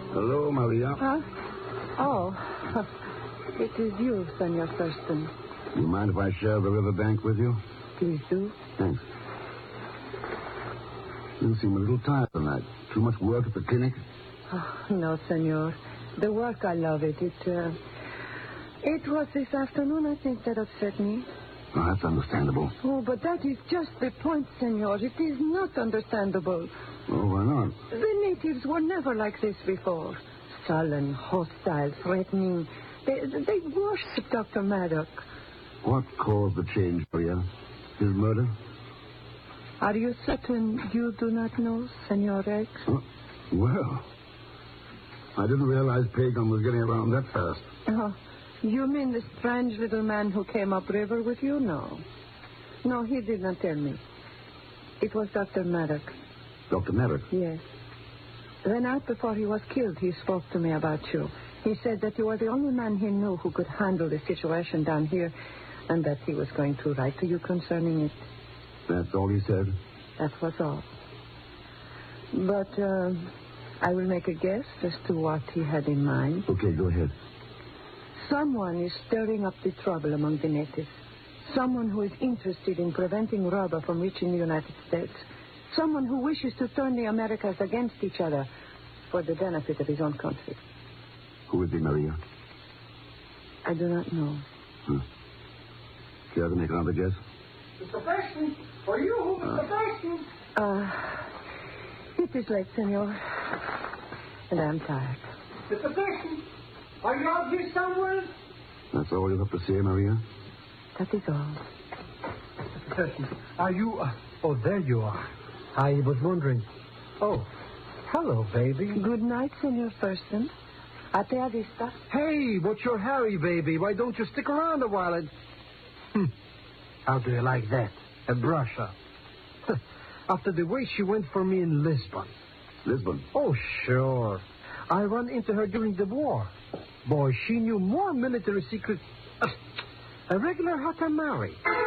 Hello, Maria. Huh? Oh, it is you, Senor Thurston. You mind if I share the riverbank with you? Please do. Thanks. You seem a little tired tonight. Too much work at the clinic? Oh, no, Senor. The work, I love it. It was this afternoon, I think, that upset me. Oh, that's understandable. Oh, but that is just the point, Senor. It is not understandable. Oh, why not? The natives were never like this before. Sullen, hostile, threatening. They worship Dr. Maddox. What caused the change, Maria? His murder? Are you certain you do not know, Senor X? Oh, well, I didn't realize Pagan was getting around that fast. Oh, you mean the strange little man who came upriver with you? No. No, he did not tell me. It was Dr. Maddox. Dr. Maddox? Yes. The night before he was killed, he spoke to me about you. He said that you were the only man he knew who could handle the situation down here, and that he was going to write to you concerning it. That's all he said? That was all. But I will make a guess as to what he had in mind. Okay, go ahead. Someone is stirring up the trouble among the natives. Someone who is interested in preventing rubber from reaching the United States. Someone who wishes to turn the Americas against each other for the benefit of his own country. Who is he, Maria? I do not know. Care to make another guess? Mr. Thurston, for you, Mr. Thurston. It is late, Senor. And I'm tired. Mr. Thurston, are you out here somewhere? That's all you have to say, Maria? That is all. Mr. Thurston, are you... Oh, there you are. I was wondering... Oh, hello, baby. Good night, Senor Thurston. A te vista. Hey, what's your hurry, baby? Why don't you stick around a while and... How do you like that? A brush up. After the way she went for me in Lisbon. Lisbon? Oh, sure. I ran into her during the war. Boy, she knew more military secrets. A regular Hatamari.